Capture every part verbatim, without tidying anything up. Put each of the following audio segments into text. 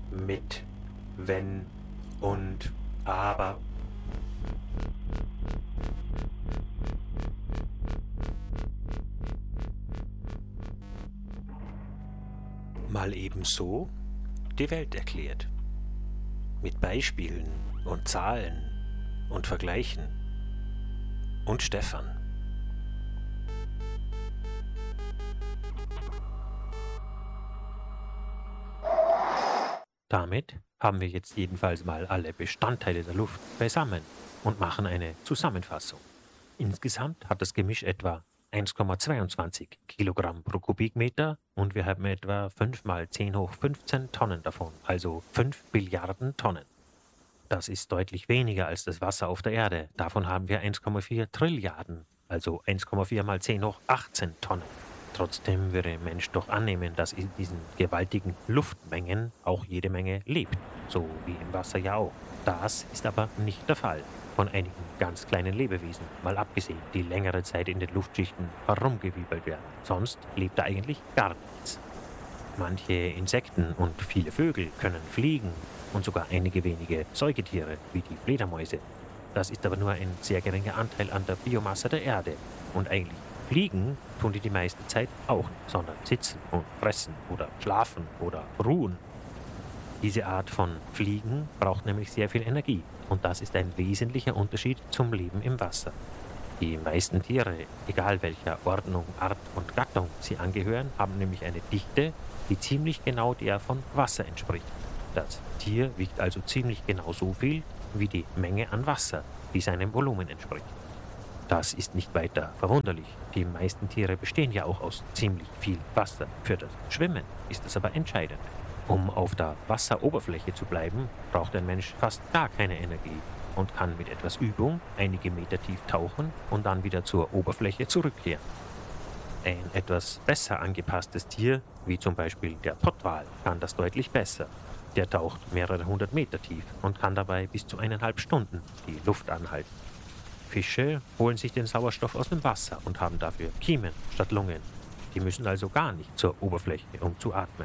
mit Wenn und Aber. Mal ebenso die Welt erklärt. Mit Beispielen und Zahlen und Vergleichen. Und Stefan. Damit haben wir jetzt jedenfalls mal alle Bestandteile der Luft beisammen und machen eine Zusammenfassung. Insgesamt hat das Gemisch etwa eins Komma zweiundzwanzig Kilogramm pro Kubikmeter und wir haben etwa fünf mal zehn hoch fünfzehn Tonnen davon, also fünf Billiarden Tonnen. Das ist deutlich weniger als das Wasser auf der Erde. Davon haben wir eins Komma vier Trilliarden, also eins Komma vier mal zehn hoch achtzehn Tonnen. Trotzdem würde ein Mensch doch annehmen, dass in diesen gewaltigen Luftmengen auch jede Menge lebt, so wie im Wasser ja auch. Das ist aber nicht der Fall. Von einigen ganz kleinen Lebewesen, mal abgesehen, die längere Zeit in den Luftschichten herumgewirbelt werden. Sonst lebt da eigentlich gar nichts. Manche Insekten und viele Vögel können fliegen und sogar einige wenige Säugetiere, wie die Fledermäuse. Das ist aber nur ein sehr geringer Anteil an der Biomasse der Erde. Und eigentlich fliegen tun die die meiste Zeit auch nicht, sondern sitzen und fressen oder schlafen oder ruhen. Diese Art von Fliegen braucht nämlich sehr viel Energie und das ist ein wesentlicher Unterschied zum Leben im Wasser. Die meisten Tiere, egal welcher Ordnung, Art und Gattung sie angehören, haben nämlich eine Dichte, die ziemlich genau der von Wasser entspricht. Das Tier wiegt also ziemlich genau so viel wie die Menge an Wasser, die seinem Volumen entspricht. Das ist nicht weiter verwunderlich. Die meisten Tiere bestehen ja auch aus ziemlich viel Wasser. Für das Schwimmen ist das aber entscheidend. Um auf der Wasseroberfläche zu bleiben, braucht ein Mensch fast gar keine Energie und kann mit etwas Übung einige Meter tief tauchen und dann wieder zur Oberfläche zurückkehren. Ein etwas besser angepasstes Tier, wie zum Beispiel der Pottwal, kann das deutlich besser. Der taucht mehrere hundert Meter tief und kann dabei bis zu eineinhalb Stunden die Luft anhalten. Fische holen sich den Sauerstoff aus dem Wasser und haben dafür Kiemen statt Lungen. Die müssen also gar nicht zur Oberfläche, um zu atmen.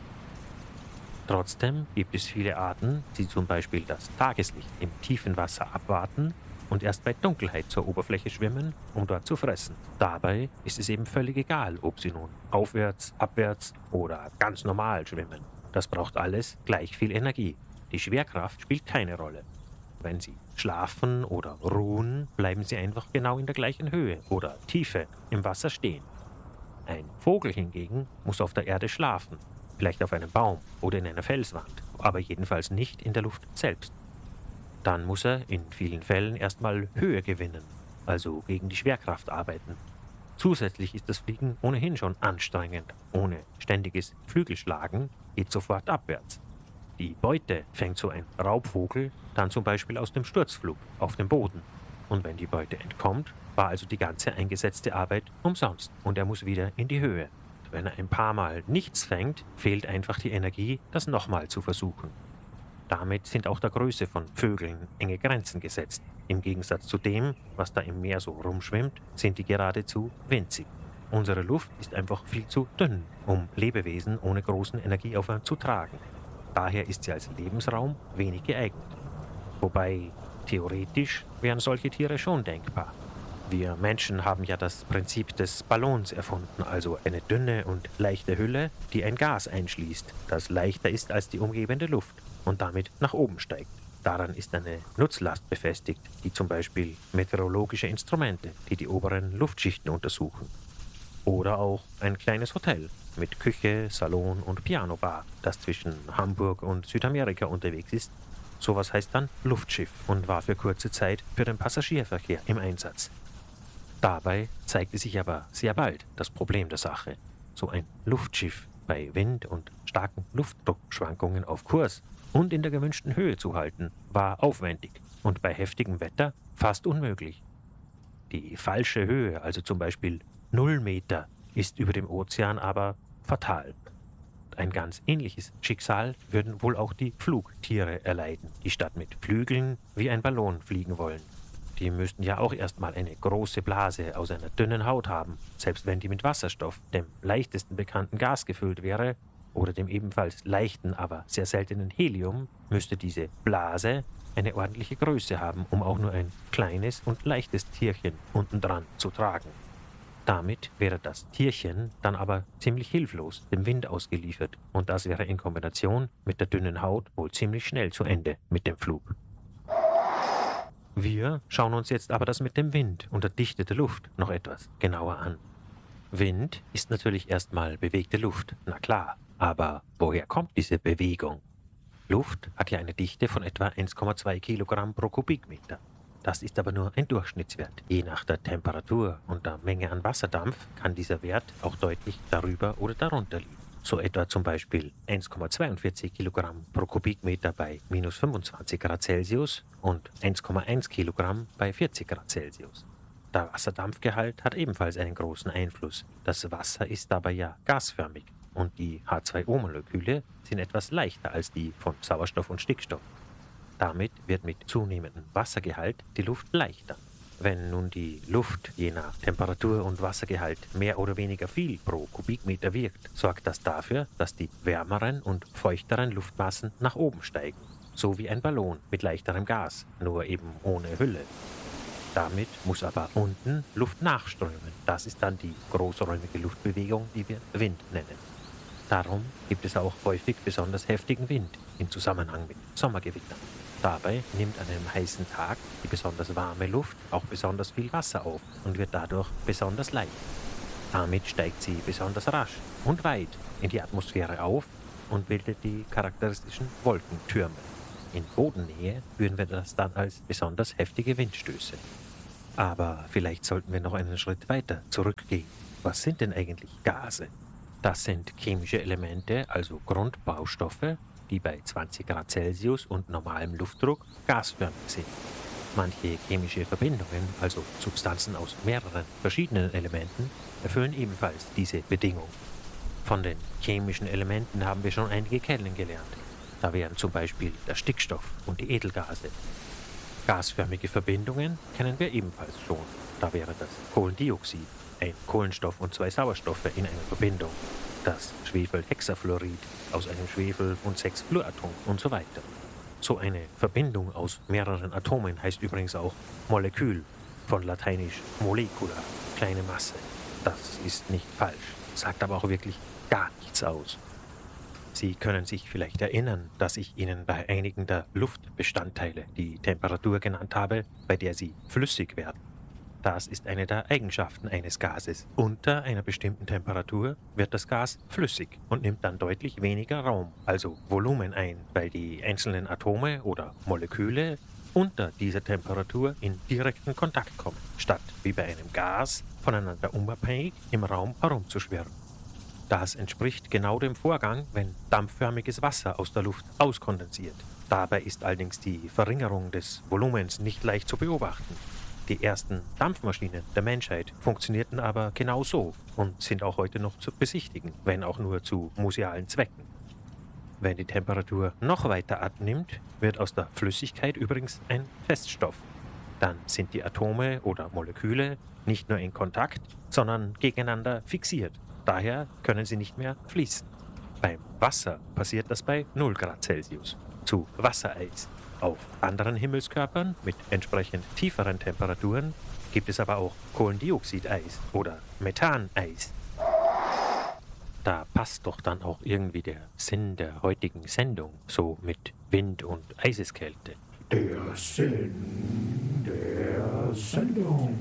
Trotzdem gibt es viele Arten, die zum Beispiel das Tageslicht im tiefen Wasser abwarten und erst bei Dunkelheit zur Oberfläche schwimmen, um dort zu fressen. Dabei ist es eben völlig egal, ob sie nun aufwärts, abwärts oder ganz normal schwimmen. Das braucht alles gleich viel Energie. Die Schwerkraft spielt keine Rolle. Wenn sie schlafen oder ruhen, bleiben sie einfach genau in der gleichen Höhe oder Tiefe im Wasser stehen. Ein Vogel hingegen muss auf der Erde schlafen, vielleicht auf einem Baum oder in einer Felswand, aber jedenfalls nicht in der Luft selbst. Dann muss er in vielen Fällen erstmal Höhe gewinnen, also gegen die Schwerkraft arbeiten. Zusätzlich ist das Fliegen ohnehin schon anstrengend. Ohne ständiges Flügelschlagen geht sofort abwärts. Die Beute fängt so ein Raubvogel dann zum Beispiel aus dem Sturzflug auf dem Boden. Und wenn die Beute entkommt, war also die ganze eingesetzte Arbeit umsonst und er muss wieder in die Höhe. Wenn er ein paar Mal nichts fängt, fehlt einfach die Energie, das nochmal zu versuchen. Damit sind auch der Größe von Vögeln enge Grenzen gesetzt. Im Gegensatz zu dem, was da im Meer so rumschwimmt, sind die geradezu winzig. Unsere Luft ist einfach viel zu dünn, um Lebewesen ohne großen Energieaufwand zu tragen. Daher ist sie als Lebensraum wenig geeignet. Wobei, theoretisch wären solche Tiere schon denkbar. Wir Menschen haben ja das Prinzip des Ballons erfunden, also eine dünne und leichte Hülle, die ein Gas einschließt, das leichter ist als die umgebende Luft und damit nach oben steigt. Daran ist eine Nutzlast befestigt, die zum Beispiel meteorologische Instrumente, die die oberen Luftschichten untersuchen. Oder auch ein kleines Hotel mit Küche, Salon und Pianobar, das zwischen Hamburg und Südamerika unterwegs ist. Sowas heißt dann Luftschiff und war für kurze Zeit für den Passagierverkehr im Einsatz. Dabei zeigte sich aber sehr bald das Problem der Sache. So ein Luftschiff bei Wind und starken Luftdruckschwankungen auf Kurs und in der gewünschten Höhe zu halten, war aufwendig und bei heftigem Wetter fast unmöglich. Die falsche Höhe, also zum Beispiel null Meter, ist über dem Ozean aber fatal. Ein ganz ähnliches Schicksal würden wohl auch die Flugtiere erleiden, die statt mit Flügeln wie ein Ballon fliegen wollen. Die müssten ja auch erstmal eine große Blase aus einer dünnen Haut haben. Selbst wenn die mit Wasserstoff, dem leichtesten bekannten Gas, gefüllt wäre, oder dem ebenfalls leichten, aber sehr seltenen Helium müsste diese Blase eine ordentliche Größe haben, um auch nur ein kleines und leichtes Tierchen unten dran zu tragen. Damit wäre das Tierchen dann aber ziemlich hilflos dem Wind ausgeliefert und das wäre in Kombination mit der dünnen Haut wohl ziemlich schnell zu Ende mit dem Flug. Wir schauen uns jetzt aber das mit dem Wind und der Dichte der Luft noch etwas genauer an. Wind ist natürlich erstmal bewegte Luft, na klar, aber woher kommt diese Bewegung? Luft hat ja eine Dichte von etwa eins Komma zwei Kilogramm pro Kubikmeter. Das ist aber nur ein Durchschnittswert. Je nach der Temperatur und der Menge an Wasserdampf kann dieser Wert auch deutlich darüber oder darunter liegen. So etwa zum Beispiel eins Komma zweiundvierzig Kilogramm pro Kubikmeter bei minus fünfundzwanzig Grad Celsius und eins Komma eins Kilogramm bei vierzig Grad Celsius. Der Wasserdampfgehalt hat ebenfalls einen großen Einfluss. Das Wasser ist dabei ja gasförmig und die H zwei O Moleküle sind etwas leichter als die von Sauerstoff und Stickstoff. Damit wird mit zunehmendem Wassergehalt die Luft leichter. Wenn nun die Luft je nach Temperatur und Wassergehalt mehr oder weniger viel pro Kubikmeter wirkt, sorgt das dafür, dass die wärmeren und feuchteren Luftmassen nach oben steigen, so wie ein Ballon mit leichterem Gas, nur eben ohne Hülle. Damit muss aber unten Luft nachströmen. Das ist dann die großräumige Luftbewegung, die wir Wind nennen. Darum gibt es auch häufig besonders heftigen Wind im Zusammenhang mit Sommergewittern. Dabei nimmt an einem heißen Tag die besonders warme Luft auch besonders viel Wasser auf und wird dadurch besonders leicht. Damit steigt sie besonders rasch und weit in die Atmosphäre auf und bildet die charakteristischen Wolkentürme. In Bodennähe führen wir das dann als besonders heftige Windstöße. Aber vielleicht sollten wir noch einen Schritt weiter zurückgehen. Was sind denn eigentlich Gase? Das sind chemische Elemente, also Grundbaustoffe, die bei zwanzig Grad Celsius und normalem Luftdruck gasförmig sind. Manche chemische Verbindungen, also Substanzen aus mehreren verschiedenen Elementen, erfüllen ebenfalls diese Bedingung. Von den chemischen Elementen haben wir schon einige kennengelernt. Da wären zum Beispiel der Stickstoff und die Edelgase. Gasförmige Verbindungen kennen wir ebenfalls schon. Da wäre das Kohlendioxid, ein Kohlenstoff und zwei Sauerstoffe in einer Verbindung, das Schwefelhexafluorid aus einem Schwefel- und sechs Fluoratom und so weiter. So eine Verbindung aus mehreren Atomen heißt übrigens auch Molekül, von lateinisch molecula, kleine Masse. Das ist nicht falsch, sagt aber auch wirklich gar nichts aus. Sie können sich vielleicht erinnern, dass ich Ihnen bei einigen der Luftbestandteile die Temperatur genannt habe, bei der sie flüssig werden. Das ist eine der Eigenschaften eines Gases. Unter einer bestimmten Temperatur wird das Gas flüssig und nimmt dann deutlich weniger Raum, also Volumen ein, weil die einzelnen Atome oder Moleküle unter dieser Temperatur in direkten Kontakt kommen, statt wie bei einem Gas voneinander unabhängig im Raum herumzuschwirren. Das entspricht genau dem Vorgang, wenn dampfförmiges Wasser aus der Luft auskondensiert. Dabei ist allerdings die Verringerung des Volumens nicht leicht zu beobachten. Die ersten Dampfmaschinen der Menschheit funktionierten aber genau so und sind auch heute noch zu besichtigen, wenn auch nur zu musealen Zwecken. Wenn die Temperatur noch weiter abnimmt, wird aus der Flüssigkeit übrigens ein Feststoff. Dann sind die Atome oder Moleküle nicht nur in Kontakt, sondern gegeneinander fixiert. Daher können sie nicht mehr fließen. Beim Wasser passiert das bei null Grad Celsius, zu Wassereis. Auf anderen Himmelskörpern mit entsprechend tieferen Temperaturen gibt es aber auch Kohlendioxideis oder Methaneis. Da passt doch dann auch irgendwie der Sinn der heutigen Sendung, so mit Wind und Eiseskälte. Der Sinn der Sendung.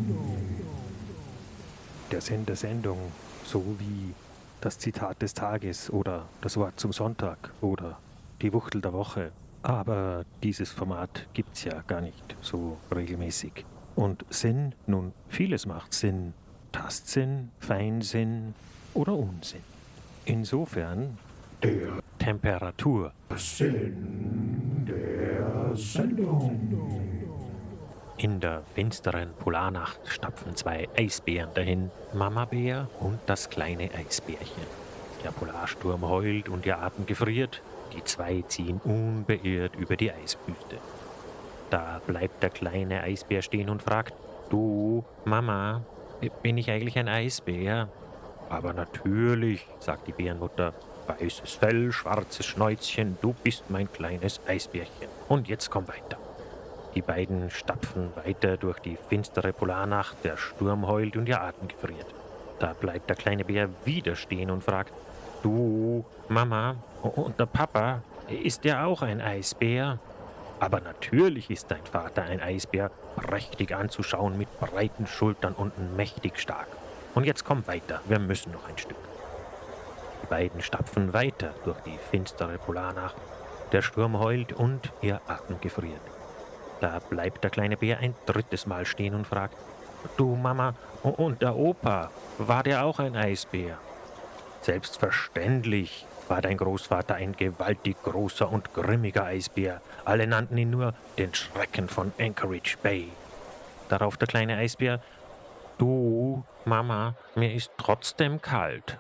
Der Sinn der Sendung, so wie das Zitat des Tages oder das Wort zum Sonntag oder die Wuchtel der Woche. Aber dieses Format gibt's ja gar nicht so regelmäßig. Und Sinn, nun, vieles macht Sinn. Tastsinn, Feinsinn oder Unsinn. Insofern Der Temperatur. Sinn der Sendung. In der finsteren Polarnacht stapfen zwei Eisbären dahin, Mamabär und das kleine Eisbärchen. Der Polarsturm heult und ihr Atem gefriert. Die zwei ziehen unbeirrt über die Eiswüste. Da bleibt der kleine Eisbär stehen und fragt, »Du, Mama, bin ich eigentlich ein Eisbär?« »Aber natürlich«, sagt die Bärenmutter, Weißes Fell, schwarzes Schnäuzchen, du bist mein kleines Eisbärchen. Und jetzt komm weiter. Die beiden stapfen weiter durch die finstere Polarnacht, der Sturm heult und ihr Atem gefriert. Da bleibt der kleine Bär wieder stehen und fragt, du, Mama, und der Papa, ist der auch ein Eisbär? Aber natürlich ist dein Vater ein Eisbär, prächtig anzuschauen, mit breiten Schultern und mächtig stark. Und jetzt komm weiter, wir müssen noch ein Stück. Die beiden stapfen weiter durch die finstere Polarnacht. Der Sturm heult und ihr Atem gefriert. Da bleibt der kleine Bär ein drittes Mal stehen und fragt, du Mama, und der Opa, war der auch ein Eisbär? Selbstverständlich war dein Großvater ein gewaltig großer und grimmiger Eisbär. Alle nannten ihn nur den Schrecken von Anchorage Bay. Darauf der kleine Eisbär, du Mama, mir ist trotzdem kalt.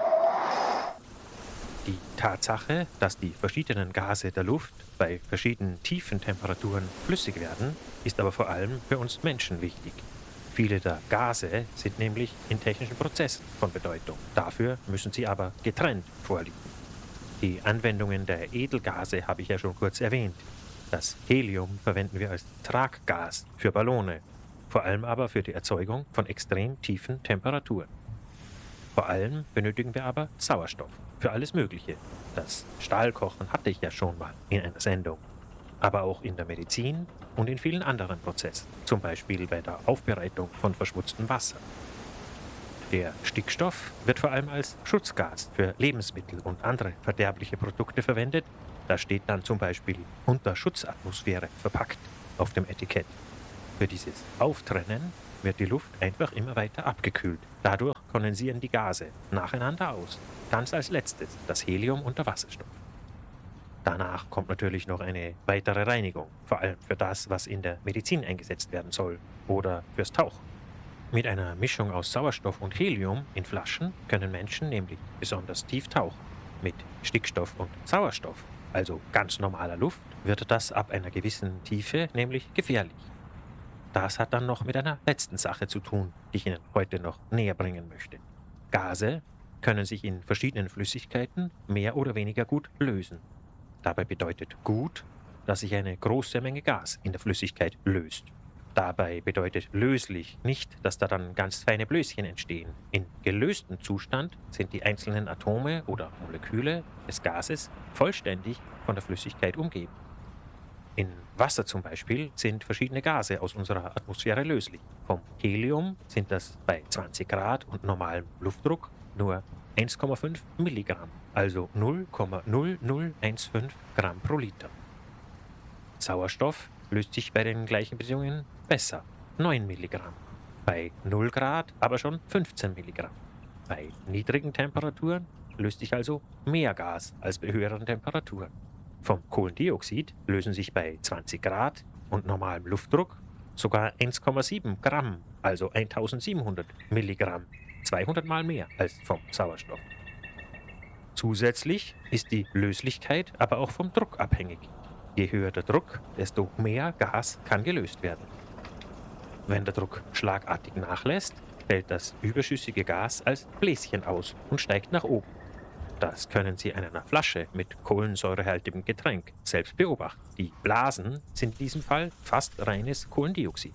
Die Tatsache, dass die verschiedenen Gase der Luft bei verschiedenen tiefen Temperaturen flüssig werden, ist aber vor allem für uns Menschen wichtig. Viele der Gase sind nämlich in technischen Prozessen von Bedeutung. Dafür müssen sie aber getrennt vorliegen. Die Anwendungen der Edelgase habe ich ja schon kurz erwähnt. Das Helium verwenden wir als Traggas für Ballone, vor allem aber für die Erzeugung von extrem tiefen Temperaturen. Vor allem benötigen wir aber Sauerstoff für alles Mögliche. Das Stahlkochen hatte ich ja schon mal in einer Sendung. Aber auch in der Medizin und in vielen anderen Prozessen, zum Beispiel bei der Aufbereitung von verschmutztem Wasser. Der Stickstoff wird vor allem als Schutzgas für Lebensmittel und andere verderbliche Produkte verwendet. Da steht dann zum Beispiel unter Schutzatmosphäre verpackt auf dem Etikett. Für dieses Auftrennen wird die Luft einfach immer weiter abgekühlt. Dadurch kondensieren die Gase nacheinander aus. Ganz als letztes das Helium und der Wasserstoff. Danach kommt natürlich noch eine weitere Reinigung, vor allem für das, was in der Medizin eingesetzt werden soll oder fürs Tauchen. Mit einer Mischung aus Sauerstoff und Helium in Flaschen können Menschen nämlich besonders tief tauchen. Mit Stickstoff und Sauerstoff, also ganz normaler Luft, wird das ab einer gewissen Tiefe nämlich gefährlich. Das hat dann noch mit einer letzten Sache zu tun, die ich Ihnen heute noch näher bringen möchte. Gase können sich in verschiedenen Flüssigkeiten mehr oder weniger gut lösen. Dabei bedeutet gut, dass sich eine große Menge Gas in der Flüssigkeit löst. Dabei bedeutet löslich nicht, dass da dann ganz feine Blößchen entstehen. In gelöstem Zustand sind die einzelnen Atome oder Moleküle des Gases vollständig von der Flüssigkeit umgeben. In Wasser zum Beispiel sind verschiedene Gase aus unserer Atmosphäre löslich. Vom Helium sind das bei zwanzig Grad und normalem Luftdruck nur eins Komma fünf Milligramm, also null Komma null null eins fünf Gramm pro Liter. Sauerstoff löst sich bei den gleichen Bedingungen besser, neun Milligramm. Bei null Grad aber schon fünfzehn Milligramm. Bei niedrigen Temperaturen löst sich also mehr Gas als bei höheren Temperaturen. Vom Kohlendioxid lösen sich bei zwanzig Grad und normalem Luftdruck sogar eins Komma sieben Gramm, also eintausendsiebenhundert Milligramm, zweihundert Mal mehr als vom Sauerstoff. Zusätzlich ist die Löslichkeit aber auch vom Druck abhängig. Je höher der Druck, desto mehr Gas kann gelöst werden. Wenn der Druck schlagartig nachlässt, fällt das überschüssige Gas als Bläschen aus und steigt nach oben. Das können Sie an einer Flasche mit kohlensäurehaltigem Getränk selbst beobachten. Die Blasen sind in diesem Fall fast reines Kohlendioxid.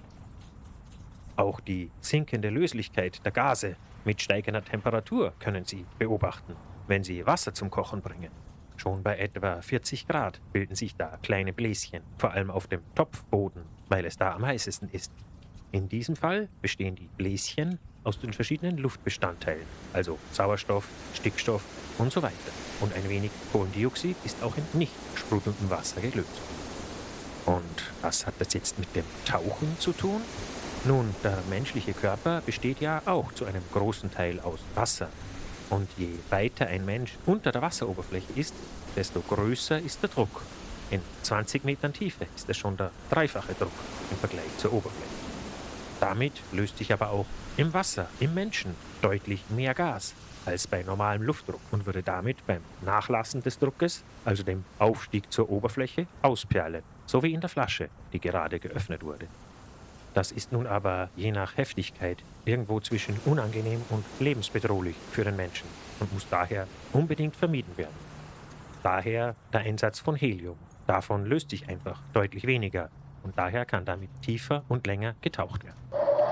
Auch die sinkende Löslichkeit der Gase mit steigender Temperatur können Sie beobachten, wenn Sie Wasser zum Kochen bringen. Schon bei etwa vierzig Grad bilden sich da kleine Bläschen, vor allem auf dem Topfboden, weil es da am heißesten ist. In diesem Fall bestehen die Bläschen aus den verschiedenen Luftbestandteilen, also Sauerstoff, Stickstoff und so weiter. Und ein wenig Kohlendioxid ist auch in nicht sprudelndem Wasser gelöst. Und was hat das jetzt mit dem Tauchen zu tun? Nun, der menschliche Körper besteht ja auch zu einem großen Teil aus Wasser. Und je weiter ein Mensch unter der Wasseroberfläche ist, desto größer ist der Druck. In zwanzig Metern Tiefe ist es schon der dreifache Druck im Vergleich zur Oberfläche. Damit löst sich aber auch im Wasser, im Menschen, deutlich mehr Gas als bei normalem Luftdruck und würde damit beim Nachlassen des Druckes, also dem Aufstieg zur Oberfläche, ausperlen, so wie in der Flasche, die gerade geöffnet wurde. Das ist nun aber je nach Heftigkeit irgendwo zwischen unangenehm und lebensbedrohlich für den Menschen und muss daher unbedingt vermieden werden. Daher der Einsatz von Helium. Davon löst sich einfach deutlich weniger und daher kann damit tiefer und länger getaucht werden.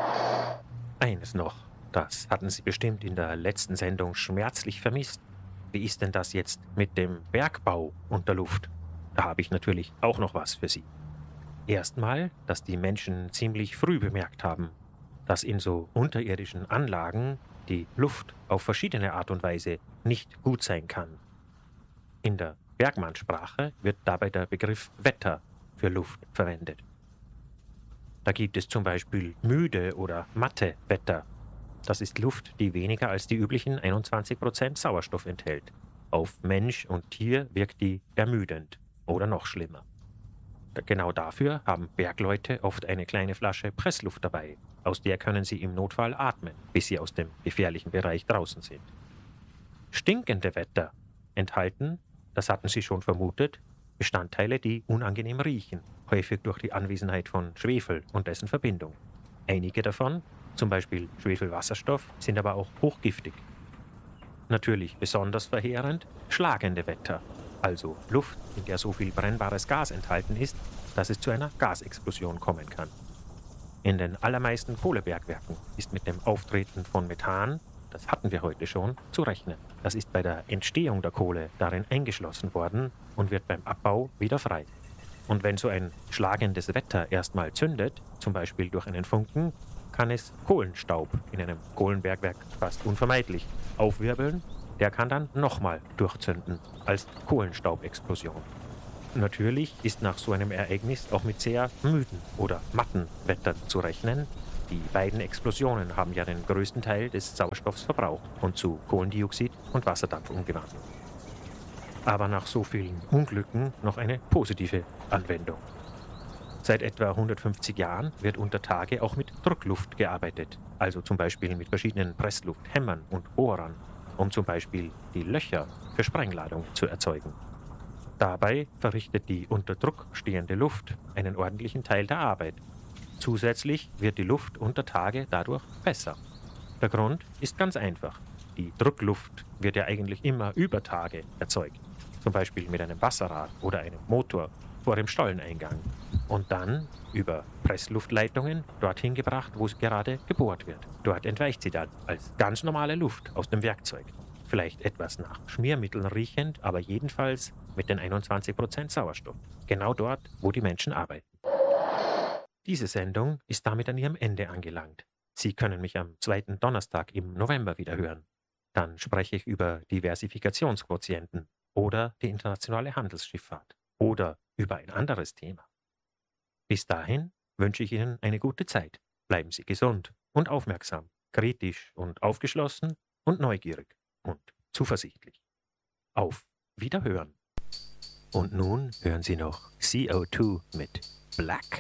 Eines noch, das hatten Sie bestimmt in der letzten Sendung schmerzlich vermisst. Wie ist denn das jetzt mit dem Bergbau unter Luft? Da habe ich natürlich auch noch was für Sie. Erstmal, dass die Menschen ziemlich früh bemerkt haben, dass in so unterirdischen Anlagen die Luft auf verschiedene Art und Weise nicht gut sein kann. In der Bergmannssprache wird dabei der Begriff Wetter für Luft verwendet. Da gibt es zum Beispiel müde oder matte Wetter. Das ist Luft, die weniger als die üblichen einundzwanzig Prozent Sauerstoff enthält. Auf Mensch und Tier wirkt die ermüdend oder noch schlimmer. Genau dafür haben Bergleute oft eine kleine Flasche Pressluft dabei. Aus der können sie im Notfall atmen, bis sie aus dem gefährlichen Bereich draußen sind. Stinkende Wetter enthalten, das hatten Sie schon vermutet, Bestandteile, die unangenehm riechen, häufig durch die Anwesenheit von Schwefel und dessen Verbindung. Einige davon, zum Beispiel Schwefelwasserstoff, sind aber auch hochgiftig. Natürlich besonders verheerend schlagende Wetter, also Luft, in der so viel brennbares Gas enthalten ist, dass es zu einer Gasexplosion kommen kann. In den allermeisten Kohlebergwerken ist mit dem Auftreten von Methan, das hatten wir heute schon, zu rechnen. Das ist bei der Entstehung der Kohle darin eingeschlossen worden und wird beim Abbau wieder frei. Und wenn so ein schlagendes Wetter erstmal zündet, zum Beispiel durch einen Funken, kann es Kohlenstaub in einem Kohlenbergwerk fast unvermeidlich aufwirbeln. Der kann dann nochmal durchzünden als Kohlenstaubexplosion. Natürlich ist nach so einem Ereignis auch mit sehr müden oder matten Wettern zu rechnen. Die beiden Explosionen haben ja den größten Teil des Sauerstoffs verbraucht und zu Kohlendioxid und Wasserdampf umgewandelt. Aber nach so vielen Unglücken noch eine positive Anwendung. Seit etwa hundertfünfzig Jahren wird unter Tage auch mit Druckluft gearbeitet, also zum Beispiel mit verschiedenen Presslufthämmern und Bohrern, um zum Beispiel die Löcher für Sprengladung zu erzeugen. Dabei verrichtet die unter Druck stehende Luft einen ordentlichen Teil der Arbeit. Zusätzlich wird die Luft unter Tage dadurch besser. Der Grund ist ganz einfach. Die Druckluft wird ja eigentlich immer über Tage erzeugt, zum Beispiel mit einem Wasserrad oder einem Motor vor dem Stolleneingang und dann über Pressluftleitungen dorthin gebracht, wo es gerade gebohrt wird. Dort entweicht sie dann als ganz normale Luft aus dem Werkzeug. Vielleicht etwas nach Schmiermitteln riechend, aber jedenfalls mit den einundzwanzig Prozent Sauerstoff. Genau dort, wo die Menschen arbeiten. Diese Sendung ist damit an ihrem Ende angelangt. Sie können mich am zweiten Donnerstag im November wieder hören. Dann spreche ich über Diversifikationsquotienten oder die internationale Handelsschifffahrt oder über ein anderes Thema. Bis dahin wünsche ich Ihnen eine gute Zeit. Bleiben Sie gesund und aufmerksam, kritisch und aufgeschlossen und neugierig und zuversichtlich. Auf Wiederhören. Und nun hören Sie noch C O zwei mit Black.